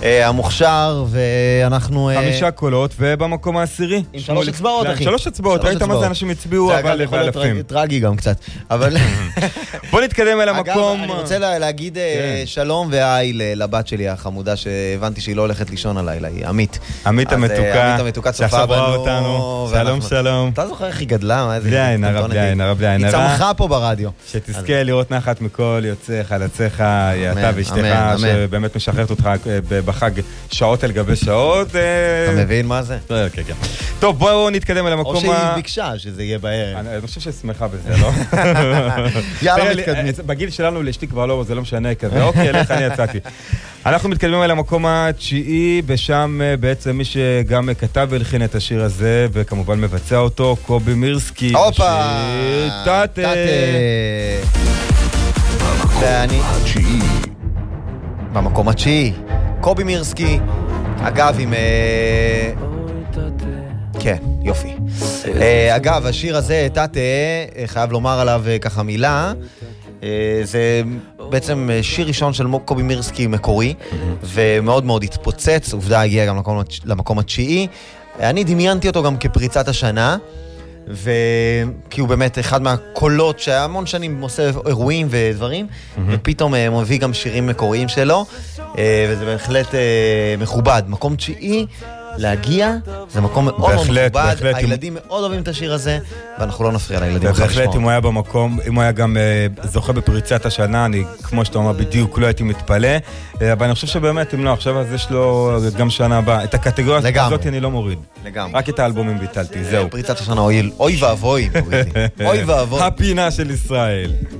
המוכשר, ואנחנו... 5 קולות, ובמקום העשירי. עם 3 אצבעות, אחי. 3 אצבעות, ראית מה זה אנשים הצביעו, אבל זה יכול להיות טרגי גם קצת. אבל... בוא נתקדם אל המקום. אגב, אני רוצה להגיד שלום והי לבת שלי החמודה, שהבנתי שהיא לא הולכת לישון הלילה, היא עמית. עמית המתוקה, צופה בנו. אותנו. שלום, שלום. אתה זוכר איך היא גדלה? בלי עין הרע, בלי עין הרע, בלי עין הרע. היא צמחה פה ברדיו. שתזכה לראות נחת מכל יוצא חלציך, אתה ואשתך, שבאמת משחררת אותך בחג שעות על גבי שעות. אתה מבין מה זה? כן, כן. טוב, בואו נתקדם אל המקום או שהיא ביקשה שזה יהיה בערב. אני חושב ששמחה בזה, לא? יאללה, מתקדמים. בגיל שלנו לאשתי כבר לא, זה לא משנה כזה. אוקיי, אליך אני יצאתי. אנחנו מתקדמים אל המקום התשיעי, ושם בעצם מי שגם כתב והלחין את השיר הזה, וכמובן מבצע אותו, קובי מירסקי. הופה! טאטה. ואני... במקום התשיעי. קובי מירסקי, אגב עם... כן, יופי. אגב, השיר הזה, טאטה, חייב לומר עליו ככה מילה, זה בעצם שיר ראשון של קובי מירסקי מקורי, ומאוד מאוד התפוצץ, עובדה הגיע גם למקום התשיעי. אני דמיינתי אותו גם כפריצת השנה, כי הוא באמת אחד מהקולות שהמון שנים עושה אירועים ודברים, ופתאום הוא מביא גם שירים מקוריים שלו, וזה בהחלט מכובד. מקום תשיעי להגיע, זה מקום מאוד מאוד מכובד, הילדים מאוד אוהבים את השיר הזה, ואנחנו לא נפריע לילדים אחר לשמוע. בהחלט, אם הוא היה במקום, אם הוא היה גם זוכה בפריצת השנה, אני, כמו שאתה אומר בדיוק, לא הייתי מתפלא, אבל אני חושב שבאמת, אם לא, עכשיו אז יש לו גם שנה הבאה. את הקטגוריה הזאת אני לא מוריד. לגמרי. רק את האלבומים ביטלתי, זהו. פריצת השנה, אוי ואבוי, אוי ואבוי. הפינה של ישראל.